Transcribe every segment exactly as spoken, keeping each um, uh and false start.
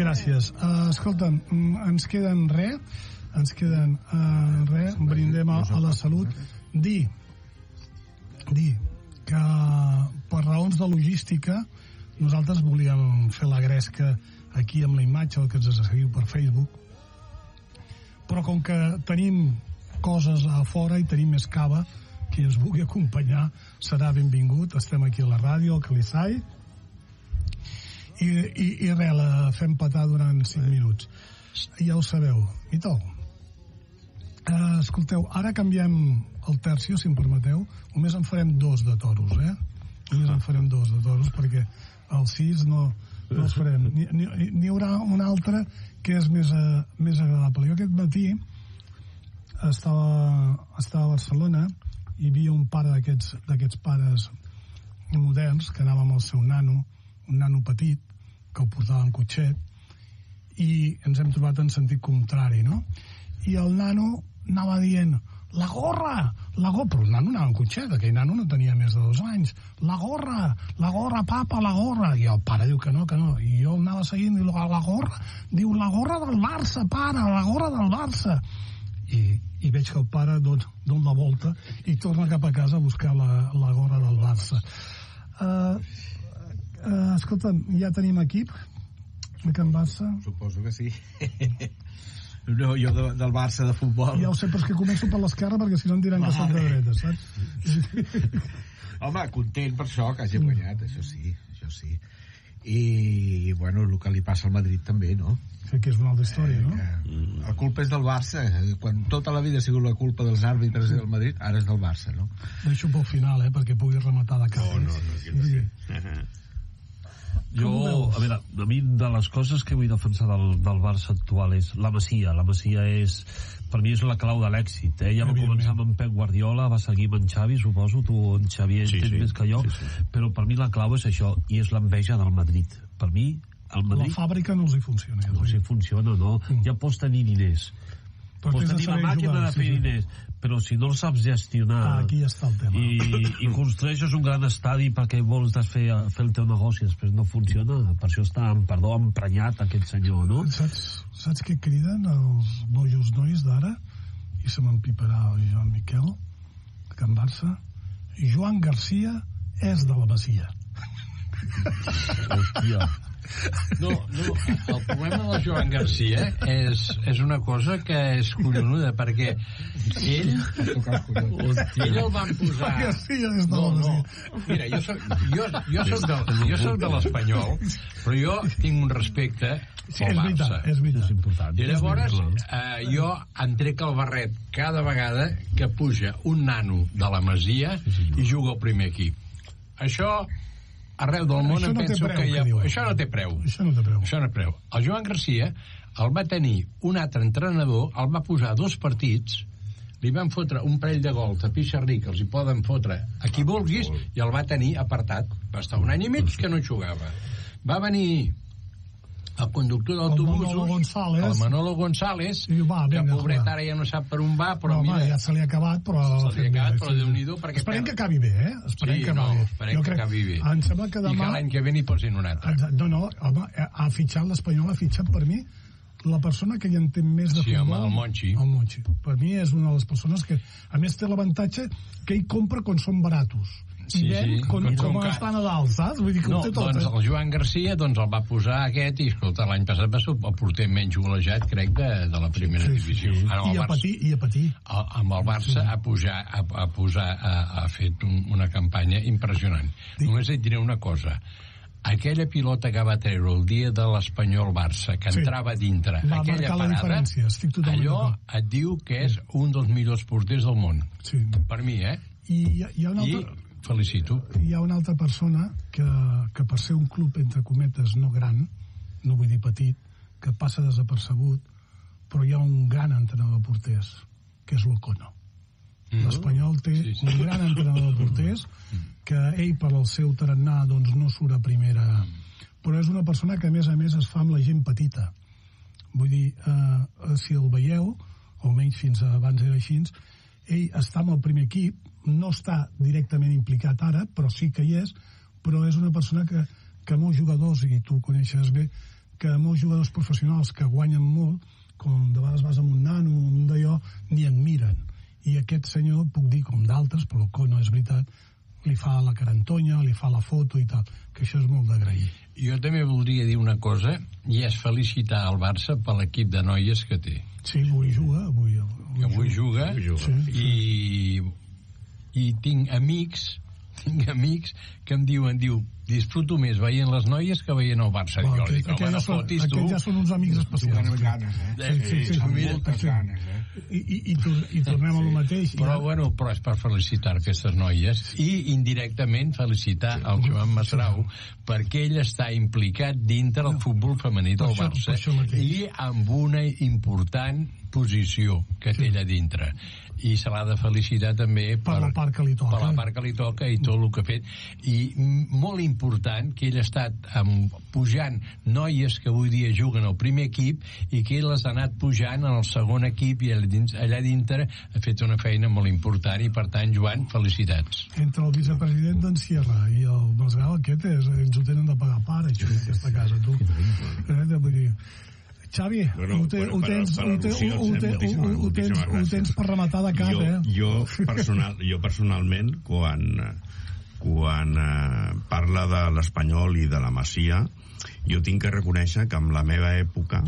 gràcies. Uh, escolta'm, ens queden res, ens queden uh, res, brindem a, a la salut. Dir, dir que per raons de logística nosaltres volíem fer la gresca aquí amb la imatge, el que ens seguiu per Facebook, però com que tenim coses a fora i tenim més cava, qui ens vulgui acompanyar serà benvingut. Estem aquí a la ràdio, al Calissai, i, i, i res, la fem petar durant cinc minuts. Ja ho sabeu. Mitó, uh, escolteu, ara canviem el tercio, si em permeteu. Només en farem dos de toros, eh? Només en farem dos de toros, perquè els sis no, no els farem. N'hi haurà un altre que és més, uh, més agradable. Jo aquest matí estava, estava a Barcelona i hi havia un pare d'aquests d'aquests pares moderns que anava amb el seu nano, un nano petit, que ho portava en cotxet, i ens hem trobat en sentit contrari, no? I el nano anava dient la gorra, la gorra, però el nano anava en cotxet, aquell nano no tenia més de dos anys, la gorra, la gorra, papa, la gorra, i el pare diu que no, que no, i jo anava seguint, diu, la gorra, diu, la gorra del Barça, pare, la gorra del Barça, i, i veig que el pare don, don la volta i torna cap a casa a buscar la, la gorra del Barça. Uh, uh, escolta'm, ja tenim equip de Can Barça? Suposo que sí. No, jo de, del Barça de futbol. Ja ho sé, però és que començo per l'esquerra perquè si no em diran que soc de dreta, saps? Home, content per això, que hagi guanyat, això sí, això sí. I, bueno, el que li passa al Madrid també, no? Que és una altra història, no? Eh, la culpa és del Barça. Quan tota la vida ha sigut la culpa dels àrbitres del Madrid, ara és del Barça, no? Deixo pel final, eh, perquè pugui rematar de cap. No, no, no, que no sé. Jo, a veure, a mi de les coses que vull defensar del, del Barça actual és la Masia. La Masia és, per mi és la clau de l'èxit, eh? Ja va començar amb en Pep Guardiola, va seguir amb en Xavi, suposo, tu en Xavi sí, entens sí, més que jo, sí, sí. Però per mi la clau és això, i és l'enveja del Madrid. Per mi, el Madrid... La fàbrica no els hi funciona. No els hi funciona, no. Mm. Ja pots tenir diners, però pots tenir la màquina jugar, de fer sí, diners, sí. Però si no el saps gestionar, ah, aquí està el tema. I, i construeixes un gran estadi perquè vols fer, fer el teu negoci, després no funciona. Per això està, perdó, emprenyat aquest senyor, no? Saps, saps què criden els bojos nois d'ara? I se m'empiparà el Joan Miquel, de Can Barça. Joan Garcia és de la Masia. Hòstia. No, no, el problema del Joan Garcia és, és una cosa que és collonuda, perquè ell ell el van posar no, no, mira, jo soc jo, jo soc de, jo soc de l'Espanyol, però jo tinc un respecte sí, és veritat, és veritat, és important. I llavors eh, jo em trec el barret cada vegada que puja un nano de la Masia i juga al primer equip. Això arreu del món em no penso preu, que hi ha... Que això no té preu. Això no té preu. Això no té preu. El Joan Garcia el va tenir un altre entrenador, el va posar dos partits, li van fotre un parell de gols a Pixarrí que els hi poden fotre a qui vulguis, i el va tenir apartat. Va estar un any i mig que no jugava. Va venir el conductor d'autobusos, el Manolo González, el Manolo González diu, va, que pobret ara ja no sap per on va, però no, mira... Va, ja se li ha acabat, però... Se li ha acabat, però Déu-n'hi-do, perquè... Esperem que acabi bé, eh? Esperem sí, que no, acabi bé. esperem que acabi bé. Em sembla que demà... I que l'any que ve n'hi posin un altre. No, no, home, ha fitxat l'Espanyol, ha fitxat per mi la persona que hi entén més de sí, futbol. Sí, el Monchi. El Monchi. Per mi és una de les persones que, a més, té l'avantatge que ell compra quan són baratos. Sí, i ven sí, com, com està a Nadal, saps? Vull dir que no, ho té tot. Doncs el Joan Garcia doncs el va posar aquest i, escolta, l'any passat va ser el porter menys golejat, crec, de, de la primera sí, divisió. Sí, sí. Ara, I, a patir, I a patir. A, amb el Barça sí. ha, pujar, ha, ha, posar, ha, ha fet un, una campanya impressionant. Sí. Només et diré una cosa. Aquella pilota que va treure el dia de l'Espanyol-Barça, que sí. entrava dintre, va aquella parada, allò et diu que és un dels millors porters del món. Sí. Per mi, eh? I hi ha, hi ha una altra... I felicito. Hi ha una altra persona que, que per ser un club, entre cometes, no gran, no vull dir petit, que passa desapercebut, però hi ha un gran entrenador de porters, que és l'Ocono. Mm. L'Espanyol té sí, sí. un gran entrenador de porters, que ell, per al seu tarannà, doncs no surt a primera... Però és una persona que, a més a més, es fa amb la gent petita. Vull dir, eh, si el veieu, almenys fins abans era així, ell està amb el primer equip, no està directament implicat ara, però sí que hi és, però és una persona que, que molts jugadors, i tu ho coneixes bé, que molts jugadors professionals que guanyen molt, com de vegades vas amb un nano o amb un d'allò, ni et miren. I aquest senyor, puc dir com d'altres, però que no és veritat, li fa la carantonya, li fa la foto i tal, que això és molt d'agrair. Jo també voldria dir una cosa, i és felicitar el Barça per l'equip de noies que té. Sí, avui juga, avui, avui, que avui juga, juga sí, sí. I, i tinc amics tinc amics que em diuen, diu, disfruto més veient les noies que veient el Barça. Bueno, jo dic, home, no fotis tu. Aquells ja són uns amics especials. Amb ganes, eh? Sí, sí, sí, amb sí, moltes sí. ganes, eh? I, i, i, tor i tornem sí. a lo mateix. Però, ja... bueno, però és per felicitar aquestes noies i indirectament felicitar sí. el Joan Masrau sí. perquè ell està implicat dintre del futbol femení del això, Barça i amb una important posició que té sí. allà dintre, i se l'ha de felicitar també per, per la part que li toca, per la part que li toca i tot el que ha fet. I molt important que ell ha estat um, pujant noies que avui dia juguen al primer equip i que ell les ha anat pujant al segon equip, i allà dintre ha fet una feina molt important, i per tant, Joan, felicitats. Entre el vicepresident d'en Sierra i el Masgrau, aquest és, ens ho tenen de pagar part, això, aquesta casa, tu. Eh, vull dir, Xavi, bueno, ho, te, bueno, ho, tens, per, per ho, te, ho, te, ho, ho, tens, ho tens per rematar de cap, jo, eh? Jo, personal, jo personalment, quan, quan eh, parla de l'Espanyol i de la Masia, jo tinc que reconèixer que en la meva època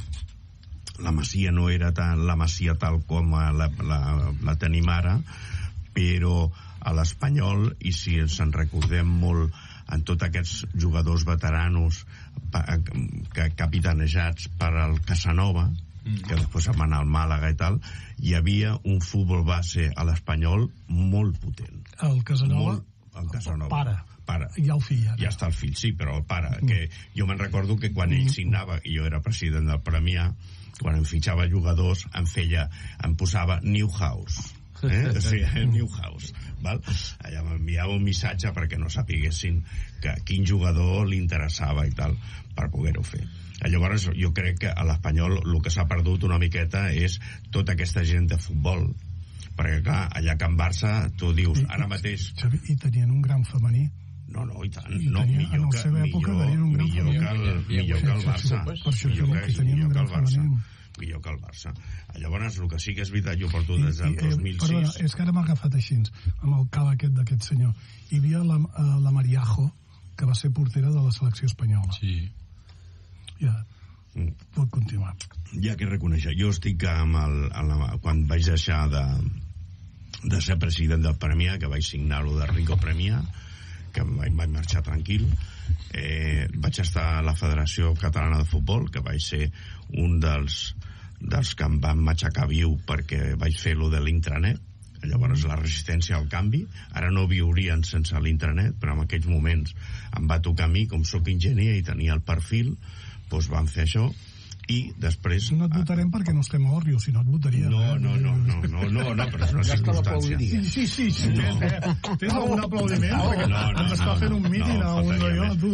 la Masia no era tan, la Masia tal com la, la, la tenim ara, però a l'Espanyol, i si ens en recordem molt en tots aquests jugadors veteranos que capitanejats per al Casanova, mm. que després va anar al Màlaga i tal, hi havia un futbol base a l'Espanyol molt potent. El Casanova? Molt, el Casanova. Pare. Pare. I el fill, ara. Ja està el fill, sí, però el pare. Mm. Que jo me'n recordo que quan ell signava, i jo era president del Premià, quan em fitxava jugadors, em feia, em posava Newhouse. Eh? O sigui, Newhouse, val? Allà m'enviava un missatge perquè no sapiguessin que quin jugador li interessava i tal, per poder-ho fer. Llavors jo crec que a l'Espanyol el que s'ha perdut una miqueta és tota aquesta gent de futbol, perquè clar, allà a Can Barça tu dius, ara mateix... Xavi, i tenien un gran femení. No, no, i tant. I no, tenia, millor, que, millor, millor, millor, que el, millor que el Barça. Per això millor que, tenien un gran femení. Millor que el Barça. Llavors, el que sí que és veritat, jo porto des del dos mil sis... Perdona, és que ara m'ha agafat així, amb el cal aquest d'aquest senyor. Hi havia la, la Mariajo, que va ser portera de la selecció espanyola. Sí. Ja, mm. pot continuar. Ja que reconèixer, jo estic amb el, amb la, quan vaig deixar de, de ser president del Premià, que vaig signar-lo de Rico Premià, que vaig, vaig marxar tranquil, eh, vaig estar a la Federació Catalana de Futbol, que vaig ser un dels dels que em van matxacar viu perquè vaig fer lo de l'intranet. Llavors la resistència al canvi, ara no viurien sense l'intranet, però en aquells moments em va tocar a mi, com sóc enginyer i tenia el perfil, doncs vam fer això, i després... No et votarem perquè no estem a Òrrio, si no et votaríem. No, no, no, no, no, no, no, però és una circumstància. Sí, sí, sí, sí, tens algun aplaudiment, perquè ens està fent un míting a un d'allò, tu,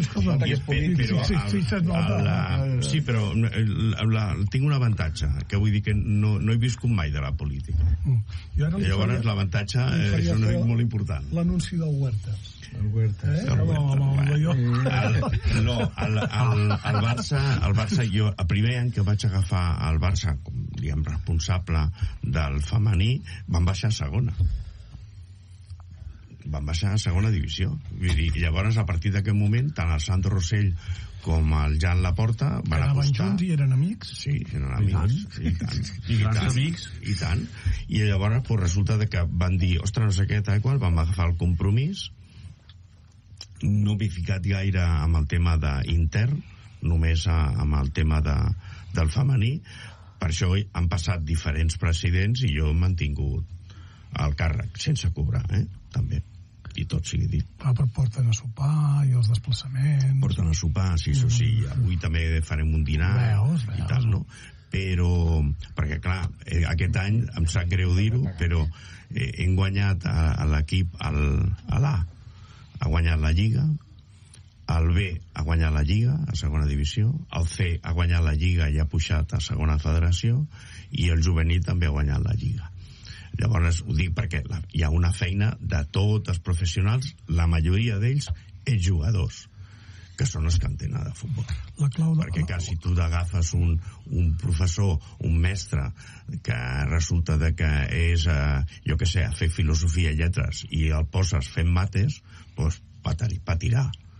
escolta. Sí, però tinc un avantatge, que vull dir que no he viscut mai de la política. Llavors l'avantatge és molt important. L'anunci del Huerta. El Huerta. Eh? El Huerta. El, no, el, el, el Barça, el Barça, jo, el primer any que vaig agafar el Barça com, diguem, responsable del femení, van baixar a segona. Van baixar a segona divisió. Vull dir, llavors, a partir d'aquest moment, tant el Sandro Rossell com el Jan Laporta van apostar... Anaven junts i eren amics? Sí, eren amics. I tant. I grans amics. I tant. I llavors, pues, resulta que van dir, ostres, no sé què, tal qual, van agafar el compromís. No m'he ficat gaire amb el tema d'intern, només amb el tema de, del femení. Per això han passat diferents presidents i jo he mantingut el càrrec, sense cobrar, eh? També. I tot sigui dit. Ah, però porten a sopar i els desplaçaments... Porten a sopar, sí, això sí. Avui també farem un dinar veus, veus. I tal, no? Però, perquè clar, aquest any, em sap greu dir-ho, però eh, hem guanyat a, a l'equip, al, a l'A, ha guanyat la Lliga, el B ha guanyat la Lliga a segona divisió, el C ha guanyat la Lliga i ha pujat a segona federació, i el juvenil també ha guanyat la Lliga. Llavors ho dic perquè la, hi ha una feina de tots els professionals, la majoria d'ells ets jugadors. que són els que entenen de futbol. La clau de... Perquè, clar, si tu agafes un, un professor, un mestre, que resulta de que és, eh, jo què sé, a fer filosofia i lletres, i el poses fent mates, doncs patirà.